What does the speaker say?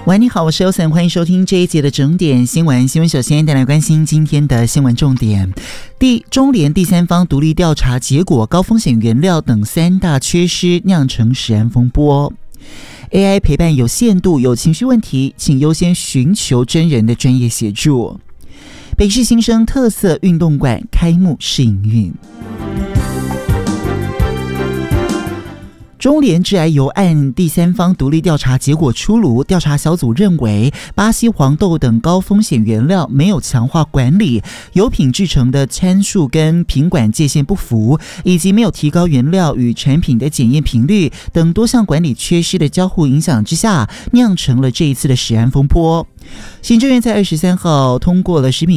喂，你好，我是欧森，欢迎收听这一节的整点新闻。新闻首先带来关心今天的新闻重点。中联第三方独立调查结果，高风险原料等3大缺失酿成食安风波。AI 陪伴有限度，有情绪问题，请优先寻求真人的专业协助。北市新生特色运动馆开幕试营运。中联致癌油案第三方独立调查结果出炉，调查小组认为巴西黄豆等高风险原料没有强化管理，油品制成的参数跟品管界限不符，以及没有提高原料与产品的检验频率等多项管理缺失的交互影响之下，酿成了这一次的食安风波。行政院在23号通过了食品